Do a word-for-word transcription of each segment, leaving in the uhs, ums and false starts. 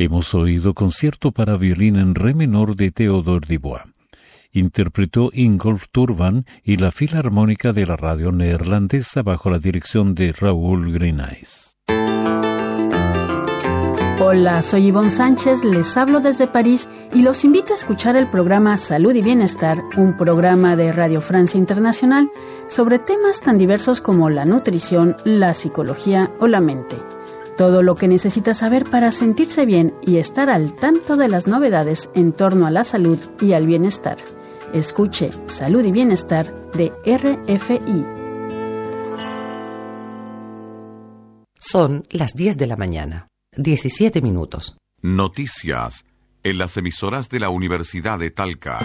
Hemos oído concierto para violín en re menor de Theodore Dubois. Interpretó Ingolf Turban y la Filarmónica de la Radio Neerlandesa bajo la dirección de Raúl Greenais. Hola, soy Ivonne Sánchez, les hablo desde París y los invito a escuchar el programa Salud y Bienestar, un programa de Radio Francia Internacional sobre temas tan diversos como la nutrición, la psicología o la mente. Todo lo que necesita saber para sentirse bien y estar al tanto de las novedades en torno a la salud y al bienestar. Escuche Salud y Bienestar de R F I. Son las diez de la mañana. diecisiete minutos. Noticias en las emisoras de la Universidad de Talca.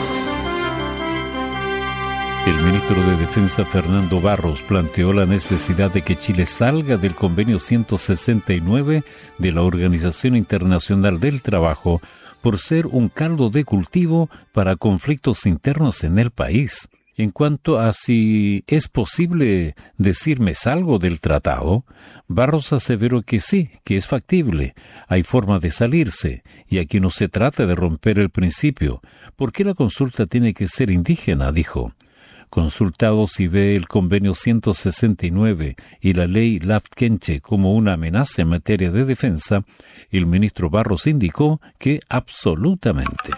El ministro de Defensa Fernando Barros planteó la necesidad de que Chile salga del convenio ciento sesenta y nueve de la Organización Internacional del Trabajo por ser un caldo de cultivo para conflictos internos en el país. En cuanto a si es posible decirme salgo del tratado, Barros aseveró que sí, que es factible, hay forma de salirse, y aquí no se trata de romper el principio. ¿Por qué la consulta tiene que ser indígena?, dijo. Consultado si ve el convenio ciento sesenta y nueve y la ley Lafkenche como una amenaza en materia de defensa, el ministro Barros indicó que absolutamente.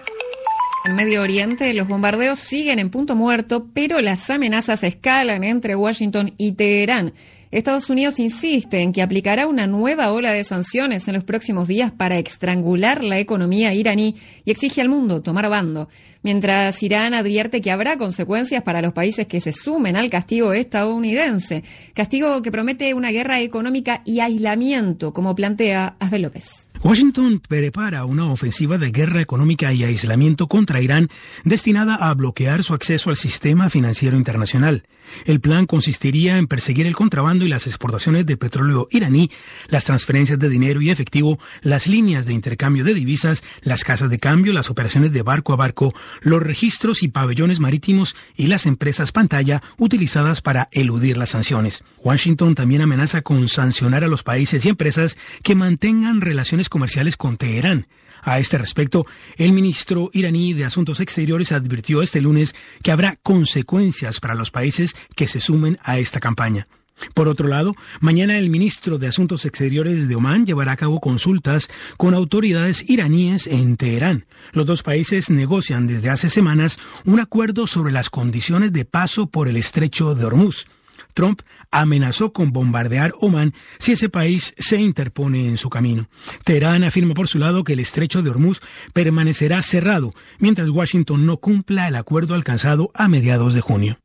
En Medio Oriente, los bombardeos siguen en punto muerto, pero las amenazas escalan entre Washington y Teherán. Estados Unidos insiste en que aplicará una nueva ola de sanciones en los próximos días para estrangular la economía iraní y exige al mundo tomar bando, mientras Irán advierte que habrá consecuencias para los países que se sumen al castigo estadounidense, castigo que promete una guerra económica y aislamiento, como plantea Asbel López. Washington prepara una ofensiva de guerra económica y aislamiento contra Irán destinada a bloquear su acceso al sistema financiero internacional. El plan consistiría en perseguir el contrabando y las exportaciones de petróleo iraní, las transferencias de dinero y efectivo, las líneas de intercambio de divisas, las casas de cambio, las operaciones de barco a barco, los registros y pabellones marítimos y las empresas pantalla utilizadas para eludir las sanciones. Washington también amenaza con sancionar a los países y empresas que mantengan relaciones comerciales con Teherán. A este respecto, el ministro iraní de Asuntos Exteriores advirtió este lunes que habrá consecuencias para los países que se sumen a esta campaña. Por otro lado, mañana el ministro de Asuntos Exteriores de Omán llevará a cabo consultas con autoridades iraníes en Teherán. Los dos países negocian desde hace semanas un acuerdo sobre las condiciones de paso por el estrecho de Hormuz. Trump amenazó con bombardear Omán si ese país se interpone en su camino. Teherán afirma por su lado que el estrecho de Hormuz permanecerá cerrado, mientras Washington no cumpla el acuerdo alcanzado a mediados de junio.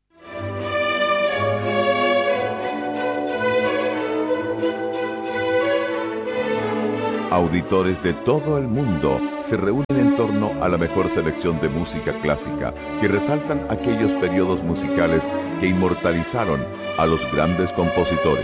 Auditores de todo el mundo se reúnen en torno a la mejor selección de música clásica que resaltan aquellos periodos musicales que inmortalizaron a los grandes compositores.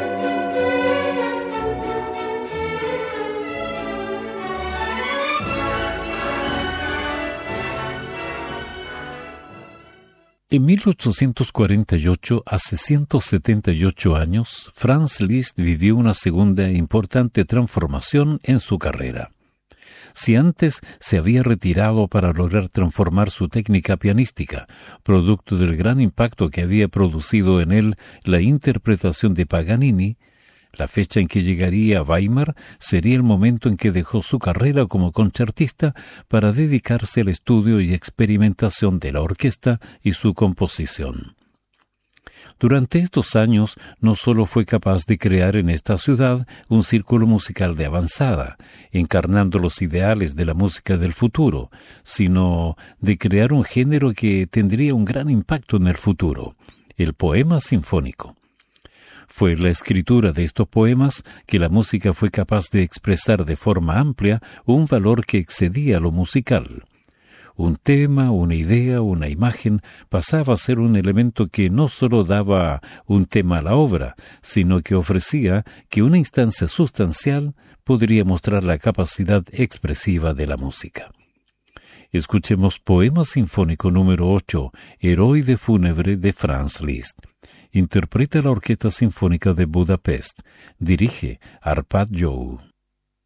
En mil ochocientos cuarenta y ocho, hace ciento setenta y ocho años, Franz Liszt vivió una segunda e importante transformación en su carrera. Si antes se había retirado para lograr transformar su técnica pianística, producto del gran impacto que había producido en él la interpretación de Paganini, la fecha en que llegaría a Weimar sería el momento en que dejó su carrera como concertista para dedicarse al estudio y experimentación de la orquesta y su composición. Durante estos años no solo fue capaz de crear en esta ciudad un círculo musical de avanzada, encarnando los ideales de la música del futuro, sino de crear un género que tendría un gran impacto en el futuro, el poema sinfónico. Fue la escritura de estos poemas que la música fue capaz de expresar de forma amplia un valor que excedía lo musical. Un tema, una idea, una imagen pasaba a ser un elemento que no solo daba un tema a la obra, sino que ofrecía que una instancia sustancial podría mostrar la capacidad expresiva de la música. Escuchemos Poema Sinfónico número ocho, Heroide Fúnebre de Franz Liszt. Interpreta la Orquesta Sinfónica de Budapest. Dirige Arpad Jou.